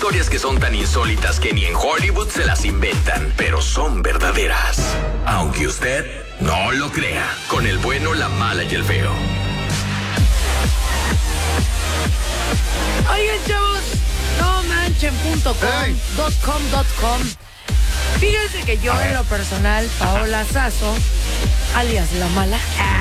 historias que son tan insólitas que ni en Hollywood se las inventan, pero son verdaderas. Aunque usted no lo crea, con el bueno, la mala y el feo. Oigan, chavos, nomanchen.com. Fíjense que yo, en lo personal, Paola Sasso, alias La Mala,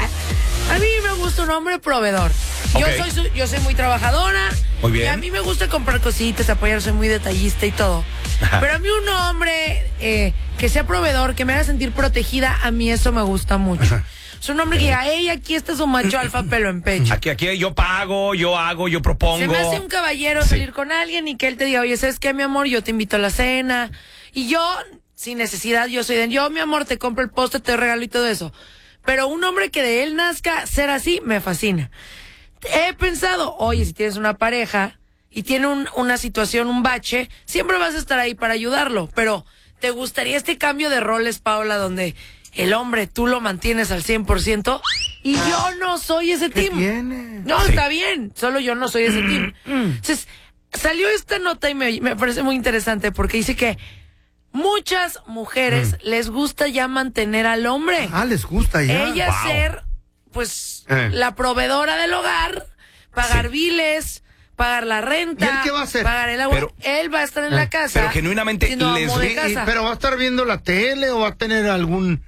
a mí me gusta un hombre proveedor. Okay. Yo soy muy trabajadora. Muy bien. Y a mí me gusta comprar cositas, apoyar, soy muy detallista y todo. Ajá. Pero a mí un hombre que sea proveedor, que me haga sentir protegida, a mí eso me gusta mucho. Ajá. Es un hombre que diga, hey, aquí está su macho alfa pelo en pecho. Aquí yo pago, yo hago, yo propongo. Se me hace un caballero salir con alguien y que él te diga, oye, ¿sabes qué, mi amor? Yo te invito a la cena. Y yo, sin necesidad, yo, mi amor, te compro el postre, te regalo y todo eso. Pero un hombre que de él nazca ser así, me fascina. He pensado, oye, si tienes una pareja y tiene una situación, un bache, siempre vas a estar ahí para ayudarlo. Pero, ¿te gustaría este cambio de roles, Paola, donde el hombre tú lo mantienes al 100% y yo no soy ese team? No, sí. Está bien, solo yo no soy ese team. Entonces, salió esta nota y me parece muy interesante porque dice que muchas mujeres les gusta ya mantener al hombre. Les gusta ya. Ella ser, pues, la proveedora del hogar, pagar biles, pagar la renta. ¿Y él qué va a hacer? Pagar el agua. Pero, él va a estar en la casa. Pero genuinamente les gusta. ¿Pero va a estar viendo la tele o va a tener algún...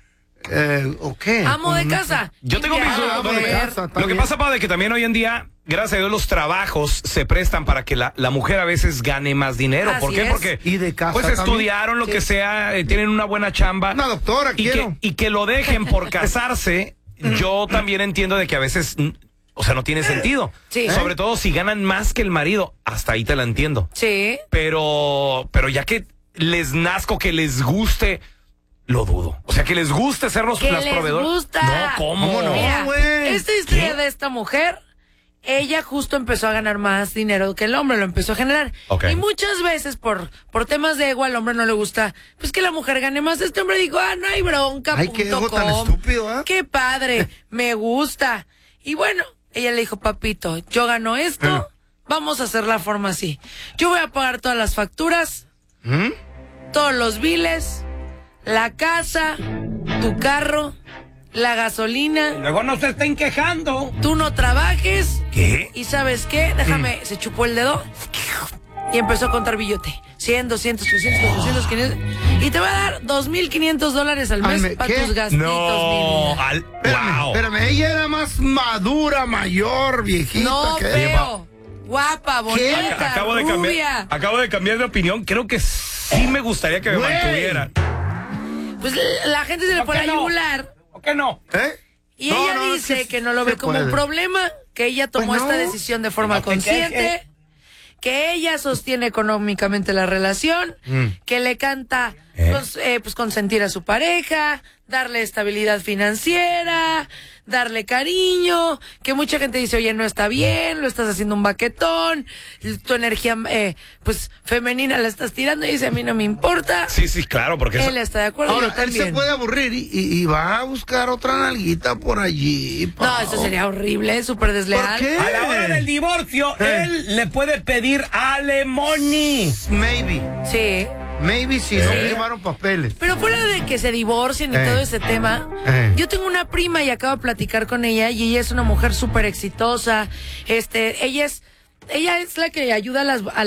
¿o qué? Amo de casa. Yo tengo mis dudas. Lo que pasa, padre, que también hoy en día, gracias a Dios, los trabajos se prestan para que la mujer a veces gane más dinero. Así ¿Por qué? es. Porque ¿Y de casa pues también? estudiaron lo que sea, tienen una buena chamba. Una doctora, quiero. Y que lo dejen por casarse. Yo también entiendo de que a veces, o sea, no tiene sentido. Sí. Sobre todo si ganan más que el marido. Hasta ahí te la entiendo. Sí. Pero ya que les nazco, que les guste, lo dudo. O sea, que les guste ser las proveedoras. Gusta. No, ¿cómo no? Mira, güey? esta historia de esta mujer, ella justo empezó a ganar más dinero que el hombre, lo empezó a generar. Okay. Y muchas veces por temas de ego al hombre no le gusta, pues que la mujer gane más. Este hombre dijo, no hay bronca. Ay, qué ego tan estúpido, ¿eh? Qué padre, me gusta. Y bueno, ella le dijo, papito, yo gano esto, vamos a hacer la forma así. Yo voy a pagar todas las facturas, todos los biles, la casa, tu carro, la gasolina. Luego no se estén quejando. Tú no trabajes. ¿Qué? ¿Y sabes qué? Déjame, se chupó el dedo y empezó a contar billete. 100, 200, 300, 400, 500. Y te va a dar $2,500 al mes para tus gastitos, no, mi vida. Espérame, ella era más madura, mayor, viejita. No, que... feo. Guapa, bonita, rubia. Acabo de cambiar de opinión. Creo que sí me gustaría que me mantuvieran. Pues la gente se le pone a yugular. ¿Por qué no? Y ella dice que no lo ve como un problema, que ella tomó esta decisión de forma consciente, que ella sostiene económicamente la relación, que le canta pues consentir a su pareja, darle estabilidad financiera, darle cariño, que mucha gente dice, oye, no está bien, lo estás haciendo un baquetón, tu energía pues femenina la estás tirando, y dice, a mí no me importa. Sí, claro, porque él está de acuerdo. Ahora, yo también. él se puede aburrir y va a buscar otra nalguita por allí. No, eso sería horrible, súper desleal. ¿Por qué? a la hora del divorcio, él le puede pedir alimony. Maybe si no firmaron papeles. Pero fuera de que se divorcien y todo ese tema, yo tengo una prima y acabo de platicar con ella y ella es una mujer súper exitosa. Ella es la que ayuda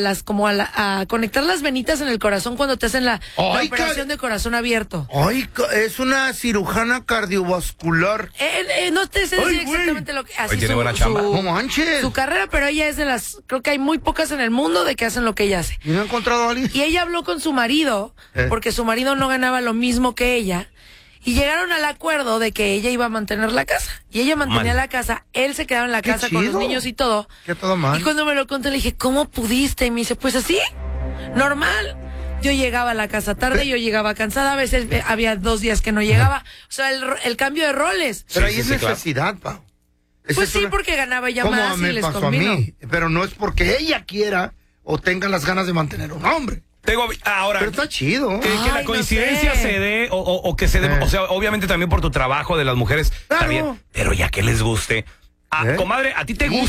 a conectar las venitas en el corazón cuando te hacen la operación de corazón abierto. Ay, es una cirujana cardiovascular. No te sé decir exactamente lo que hace. Tiene buena chamba. No manches. Su carrera, pero ella es de las, creo que hay muy pocas en el mundo de que hacen lo que ella hace. ¿Y no ha encontrado a alguien? Y ella habló con su marido, porque su marido no ganaba lo mismo que ella. Y llegaron al acuerdo de que ella iba a mantener la casa. Y ella mantenía la casa, él se quedaba en la casa con los niños y todo. Qué todo mal. Y cuando me lo contó le dije, ¿cómo pudiste? Y me dice, pues así, normal. Yo llegaba a la casa tarde, yo llegaba cansada, a veces había 2 días que no llegaba. O sea, el cambio de roles. Pero ahí es necesidad, Pau. Pues sí, porque ganaba ella más y les convino. A mí, pero no es porque ella quiera o tenga las ganas de mantener un hombre. Ahora, pero está chido. Que la coincidencia se dé o que se dé, o sea, obviamente también por tu trabajo de las mujeres, está bien, pero ya que les guste. Comadre, ¿a ti te gusta?